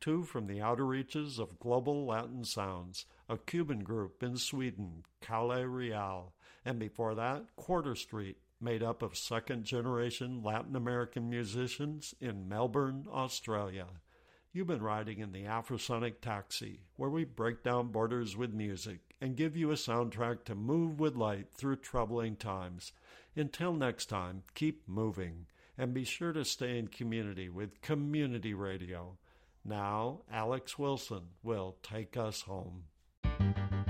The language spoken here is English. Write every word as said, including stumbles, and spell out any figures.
two from the outer reaches of global Latin sounds, a Cuban group in Sweden, Calle Real, and before that, Quarter Street, made up of second-generation Latin American musicians in Melbourne, Australia. You've been riding in the Afrosonic Taxi, where we break down borders with music and give you a soundtrack to move with light through troubling times. Until next time, keep moving, and be sure to stay in community with Community Radio. Now, Alex Wilson will take us home.